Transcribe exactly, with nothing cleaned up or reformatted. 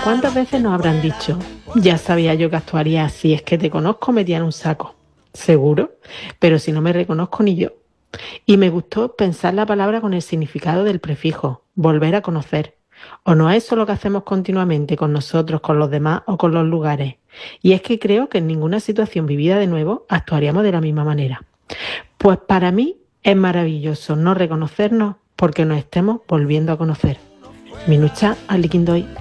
¿Cuántas veces nos habrán dicho? Ya sabía yo que actuaría así, es que te conozco metida en un saco. Seguro, pero si no me reconozco ni yo. Y me gustó pensar la palabra con el significado del prefijo, volver a conocer. O no es eso lo que hacemos continuamente con nosotros, con los demás o con los lugares. Y es que creo que en ninguna situación vivida de nuevo actuaríamos de la misma manera. Pues para mí es maravilloso no reconocernos porque nos estemos volviendo a conocer. Minucha alikindoy.